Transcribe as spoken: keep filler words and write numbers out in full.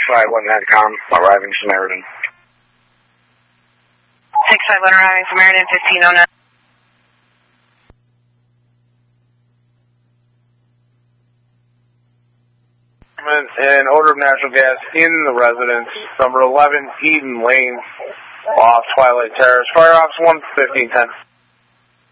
five one Netcom, arriving Samaritan. six five one arriving Samaritan, fifteen oh nine. An odor of natural gas in the residence, number eleven Eden Lane, off Twilight Terrace. Fire Ops one fifteen ten.